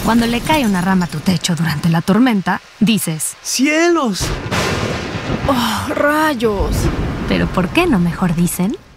Cuando le cae una rama a tu techo durante la tormenta, dices, ¡cielos! ¡Oh, rayos! ¿pero por qué no mejor dicen?